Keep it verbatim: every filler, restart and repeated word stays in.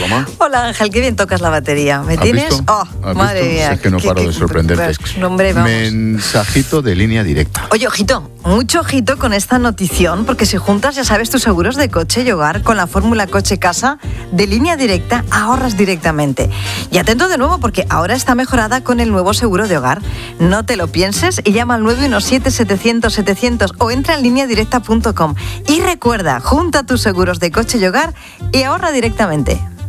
programa. Hola Ángel, qué bien tocas la batería. ¿Me ¿Has tienes? visto? Oh, ¿Has madre visto? mía. Es que no qué- paro qué- de sorprenderte. pues, no, hombre, vamos. Mensajito de Línea Directa. Oye, ojito, mucho ojito con esta notición, porque si juntas, ya sabes, tus seguros de coche y hogar con la fórmula coche-casa de Línea Directa, ahorras directamente. Y atento de nuevo, porque ahora está mejorada con el nuevo seguro de hogar. No te lo pienses y llama al nueve uno siete, setecientos, setecientos o entra en línea directa punto com. Y recuerda, junta tus seguros de coche y hogar y ahorra directamente.